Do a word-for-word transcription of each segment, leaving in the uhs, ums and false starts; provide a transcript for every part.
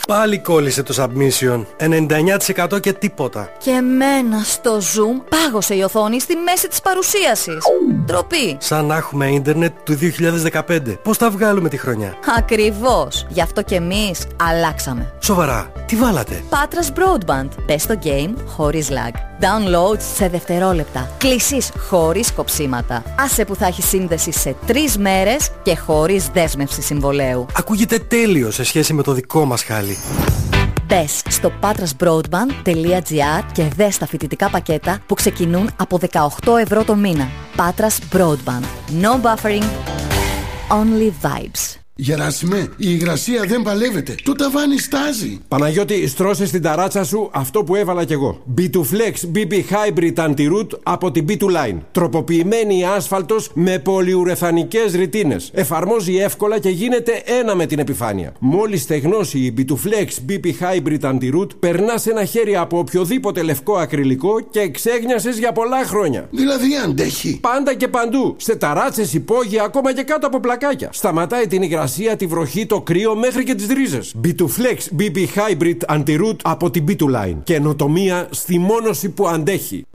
Πάλι κόλλησε το submission. ενενήντα εννιά τοις εκατό και τίποτα. Και εμένα στο Zoom πάγωσε η οθόνη στη μέση της παρουσίασης. Ντροπή. Σαν να έχουμε ίντερνετ του δύο χιλιάδες δεκαπέντε. Πώς θα βγάλουμε τη χρονιά? Ακριβώς. Γι' αυτό και εμείς αλλάξαμε. Σοβαρά, τι βάλατε? Patras Broadband. Πες το game χωρίς lag. Download σε δευτερόλεπτα. Κλήσεις χωρίς κοψίματα. Άσε που θα έχει σύνδεση σε τρεις μέρες και χωρίς δέσμευση συμβολέου. Ακούγεται τέλειο σε σχέση με το δικό μας χάλι. Μπες στο patras broadband τελεία gr και δες τα φοιτητικά πακέτα που ξεκινούν από δεκαοκτώ ευρώ το μήνα. Patras Broadband. No buffering. Only vibes. Γεράσιμε, η υγρασία δεν παλεύεται. Το ταβάνι στάζει. Παναγιώτη, στρώσε στην ταράτσα σου αυτό που έβαλα κι εγώ. μπι τού Flex μπι πι Hybrid Anti-Root από την μπι τού Line. Τροποποιημένη άσφαλτος με πολυουρεθανικές ρητίνες. Εφαρμόζει εύκολα και γίνεται ένα με την επιφάνεια. Μόλις στεγνώσει η μπι τού Flex μπι πι Hybrid Anti-Root, περνάς ένα χέρι από οποιοδήποτε λευκό ακριλικό και εξέγνιασες για πολλά χρόνια. Δηλαδή αντέχει. Πάντα και παντού. Σε ταράτσες, υπόγεια, ακόμα και κάτω από πλακάκια. Σταματάει την υγρασία, τη βροχή, το κρύο μέχρι και τις ρίζες. μπι τού Flex μπι πι Hybrid Anti-Root από την μπι τού Line. Καινοτομία στη μόνωση που αντέχει.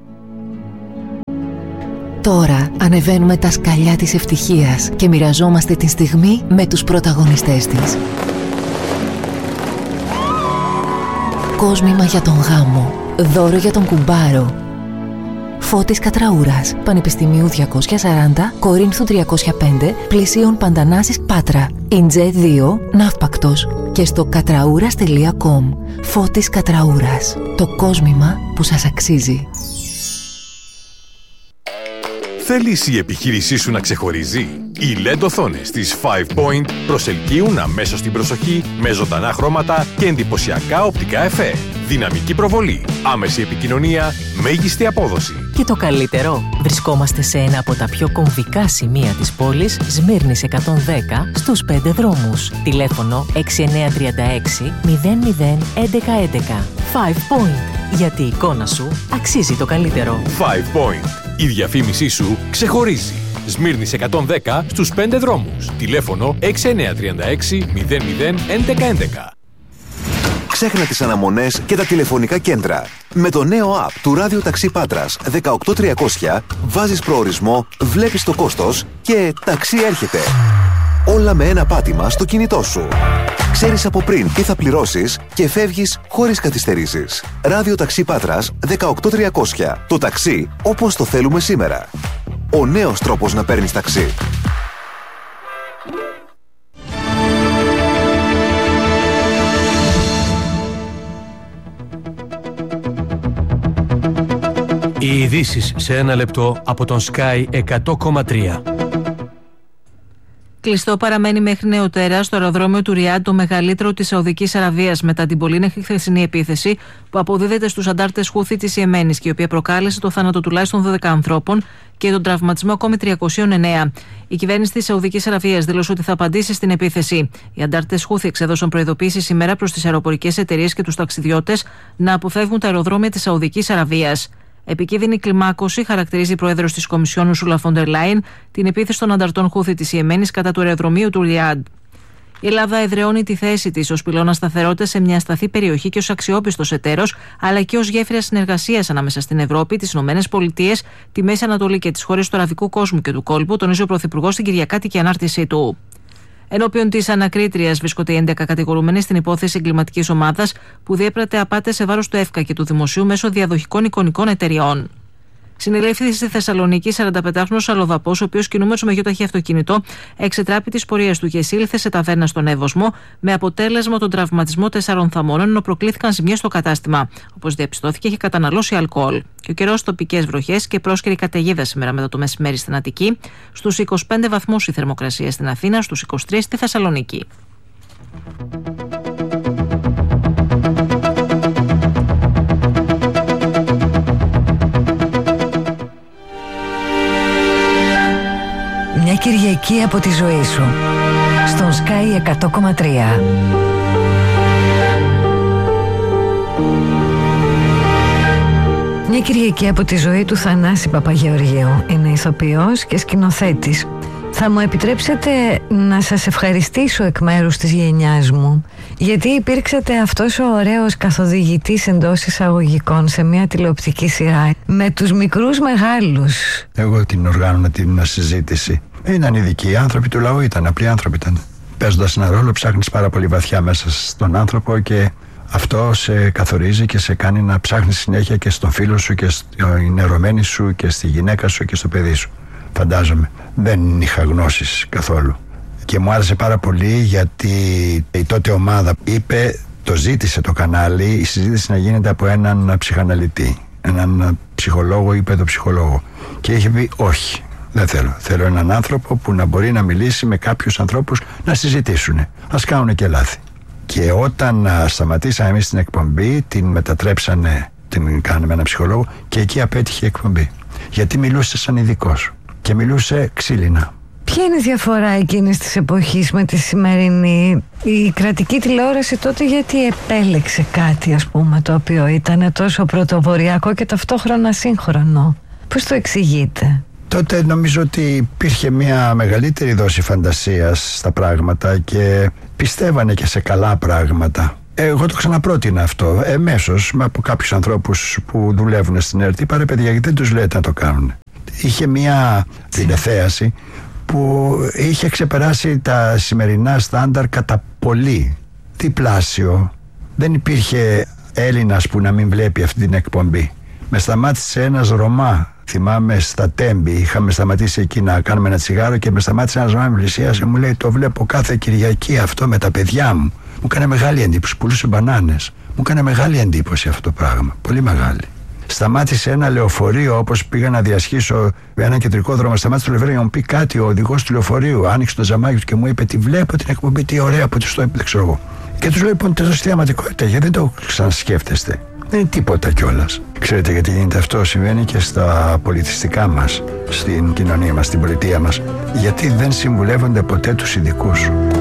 Τώρα ανεβαίνουμε τα σκαλιά της ευτυχίας και μοιραζόμαστε τη στιγμή με τους πρωταγωνιστές της. Κόσμημα για τον γάμο. Δώρο για τον κουμπάρο. Φώτης Κατραούρας, Πανεπιστημίου διακόσια σαράντα, Κορίνθου τριακόσια πέντε, Πλησίων Παντανάσης, Πάτρα. Ιντζέ δύο, Ναύπακτος. Και στο κατραούρας τελεία κομ. Φώτης Κατραούρας. Το κόσμημα που σας αξίζει. Θέλεις η επιχείρησή σου να ξεχωρίζει? Οι ελ ι ντι οθόνες της Five Point προσελκύουν αμέσως την προσοχή με ζωντανά χρώματα και εντυπωσιακά οπτικά εφέ. Δυναμική προβολή, άμεση επικοινωνία, μέγιστη απόδοση. Και το καλύτερο, βρισκόμαστε σε ένα από τα πιο κομβικά σημεία της πόλης, Σμύρνης εκατόν δέκα, στους πέντε δρόμους. Τηλέφωνο έξι εννιά τρία έξι μηδέν μηδέν έντεκα έντεκα. Five Point. Γιατί η εικόνα σου αξίζει το καλύτερο. Five Point. Η διαφήμισή σου ξεχωρίζει. Σμύρνης εκατόν δέκα στους πέντε δρόμους. Τηλέφωνο έξι εννιά τρία έξι μηδέν μηδέν έντεκα έντεκα. Ξέχνα τις αναμονές και τα τηλεφωνικά κέντρα. Με το νέο app του Ράδιο Ταξί Πάτρας δεκαοκτώ τριακόσια βάζεις προορισμό, βλέπεις το κόστος και ταξί έρχεται. Όλα με ένα πάτημα στο κινητό σου. Ξέρεις από πριν τι θα πληρώσεις και φεύγεις χωρίς καθυστερήσεις. Ράδιο Ταξί Πάτρας δεκαοκτώ τριακόσια. Το ταξί όπως το θέλουμε σήμερα. Ο νέος τρόπος να παίρνεις ταξί. Οι ειδήσεις σε ένα λεπτό από τον Sky εκατό κόμμα τρία. Κλειστό παραμένει μέχρι νεοτέρα στο αεροδρόμιο του Ριάντ, το μεγαλύτερο της Σαουδικής Αραβίας, μετά την πολύνεχη χθεσινή επίθεση που αποδίδεται στους αντάρτες Χούθη της Ιεμένης και η οποία προκάλεσε το θάνατο τουλάχιστον δώδεκα ανθρώπων και τον τραυματισμό ακόμη τριακόσια εννέα. Η κυβέρνηση της Σαουδικής Αραβίας δήλωσε ότι θα απαντήσει στην επίθεση. Οι αντάρτες Χούθη εξέδωσαν προειδοποίηση σήμερα προς τις αεροπορικές εταιρείες και τους ταξιδιώτες να αποφεύγουν τα αεροδρόμια της Σαουδικής Αραβίας. Επικίνδυνη κλιμάκωση χαρακτηρίζει η πρόεδρος της Κομισιόν Ουρσούλα φον ντερ Λάιεν την επίθεση των ανταρτών Χούθη της Ιεμένης κατά του αεροδρομίου του Ριάντ. Η Ελλάδα εδραιώνει τη θέση της ως πυλώνα σταθερότητας σε μια ασταθή περιοχή και ως αξιόπιστος εταίρος, αλλά και ως γέφυρα συνεργασίας ανάμεσα στην Ευρώπη, τις ΗΠΑ, τη Μέση Ανατολή και τις χώρες του αραβικού κόσμου και του κόλπου, τονίζει ο Πρωθυπουργός στην Κυριακάτικη ανάρτησή του. Ενώπιον της ανακρίτριας βρίσκονται οι έντεκα κατηγορούμενοι στην υπόθεση εγκληματικής ομάδας που διέπρατε απάτες σε βάρος του ΕΦΚΑ και του δημοσίου μέσω διαδοχικών εικονικών εταιριών. Συνελήφθη στη Θεσσαλονίκη σαρανταπετάχρονος αλλοδαπός, ο οποίος κινούμενος με γεωταχή αυτοκίνητο εξετράπη τις πορείες του και εισήλθε σε ταβέρνα στον Εύωσμο, με αποτέλεσμα τον τραυματισμό τεσσάρων θαμώνων, ενώ προκλήθηκαν ζημιές στο κατάστημα. Όπως διαπιστώθηκε, είχε καταναλώσει αλκοόλ. Και ο καιρός, τοπικές βροχές και πρόσκαιρη καταιγίδα σήμερα μετά το μεσημέρι στην Αττική, στους είκοσι πέντε βαθμούς η θερμοκρασία στην Αθήνα, στους είκοσι τρεις στη Θεσσαλονίκη. Μια Κυριακή από τη ζωή σου στον Sky εκατό κόμμα τρία. Μια Κυριακή από τη ζωή του Θανάση Παπαγεωργίου. Είναι ηθοποιός και σκηνοθέτης. Θα μου επιτρέψετε να σας ευχαριστήσω εκ μέρους της γενιάς μου, γιατί υπήρξατε αυτός ο ωραίος καθοδηγητής εντός εισαγωγικών σε μια τηλεοπτική σειρά με τους μικρούς μεγάλους. Εγώ την οργάνωνα την συζήτηση. Ήταν ειδικοί άνθρωποι του λαού, ήταν απλοί άνθρωποι ήταν. Παίζοντας ένα ρόλο ψάχνεις πάρα πολύ βαθιά μέσα στον άνθρωπο και αυτό σε καθορίζει και σε κάνει να ψάχνεις συνέχεια και στον φίλο σου και στην ερωμένη σου και στη γυναίκα σου και στο παιδί σου. Φαντάζομαι. Δεν είχα γνώσεις καθόλου. Και μου άρεσε πάρα πολύ γιατί η τότε ομάδα είπε, το ζήτησε το κανάλι, η συζήτηση να γίνεται από έναν ψυχαναλυτή, έναν ψυχολόγο ή παιδοψυχολόγο. Και είχε πει όχι, δεν θέλω. Θέλω έναν άνθρωπο που να μπορεί να μιλήσει με κάποιους ανθρώπους να συζητήσουν. Ας κάνουν και λάθη. Και όταν σταματήσαμε εμείς την εκπομπή, την μετατρέψανε, την κάναμε έναν ψυχολόγο και εκεί απέτυχε η εκπομπή. Γιατί μιλούσε σαν ειδικός και μιλούσε ξύλινα. Ποια είναι η διαφορά εκείνης της εποχής με τη σημερινή? Η κρατική τηλεόραση τότε γιατί επέλεξε κάτι, ας πούμε, το οποίο ήταν τόσο πρωτοβοριακό και ταυτόχρονα σύγχρονο? Πώς το εξηγείτε? Τότε νομίζω ότι υπήρχε μια μεγαλύτερη δόση φαντασίας στα πράγματα και πιστεύανε και σε καλά πράγματα. Εγώ το ξαναπρότεινα αυτό εμέσως από κάποιους ανθρώπους που δουλεύουν στην ΕΡΤ. Είπα ρε παιδιά, γιατί δεν τους λέτε να το κάνουν? Είχε μια τηλεθέαση που είχε ξεπεράσει τα σημερινά στάνταρ κατά πολύ. Διπλάσιο. Δεν υπήρχε Έλληνας που να μην βλέπει αυτή την εκπομπή. Με σταμάτησε ένας Ρωμά. Θυμάμαι στα Τέμπη, είχαμε σταματήσει εκεί να κάνουμε ένα τσιγάρο και με σταμάτησε ένας Ρωμά, με πλησίασε, μου λέει το βλέπω κάθε Κυριακή αυτό με τα παιδιά μου. Μου έκανε μεγάλη εντύπωση, πουλούσε μπανάνες. Μου έκανε μεγάλη εντύπωση αυτό το πράγμα, πολύ μεγάλη. Σταμάτησε ένα λεωφορείο, όπως πήγα να διασχίσω ένα κεντρικό δρόμο. Σταμάτησε το λεωφορείο για να μου πει κάτι ο οδηγός του λεωφορείου. Άνοιξε το ζαμάκι του και μου είπε: τι βλέπω την εκπομπή, τι ωραία που του το είπε, δεν ξέρω εγώ. Και του λέω: λοιπόν, τέλος στη θεαματικότητα, γιατί δεν το ξανασκέφτεστε? Δεν είναι τίποτα κιόλας. Ξέρετε γιατί γίνεται αυτό? Συμβαίνει και στα πολιτιστικά μας, στην κοινωνία μας, στην πολιτεία μας. Γιατί δεν συμβουλεύονται ποτέ τους ειδικούς.